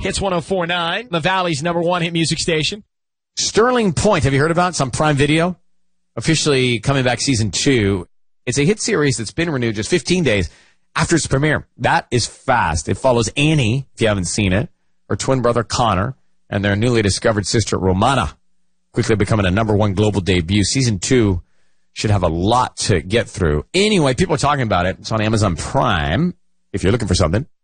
Hits 104.9, the Valley's #1 hit music station. Sterling Point, have you heard about it? It's on Prime Video. Officially coming back season 2. It's a hit series that's been renewed just 15 days after its premiere. That is fast. It follows Annie, if you haven't seen it, her twin brother Connor, and their newly discovered sister Romana, quickly becoming a #1 global debut. Season 2 should have a lot to get through. Anyway, people are talking about it. It's on Amazon Prime, if you're looking for something.